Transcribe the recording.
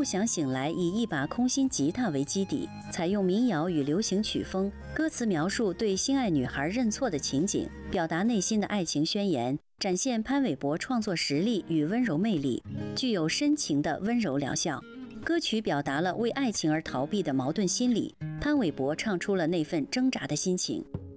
想醒来以一把空心吉他为基底，采用民谣与流行曲风，歌词描述对心爱女孩认错的情景，表达内心的爱情宣言，展现潘玮柏创作实力与温柔魅力，具有深情的温柔疗效。歌曲表达了为爱情而逃避的矛盾心理，潘玮柏唱出了那份挣扎的心情。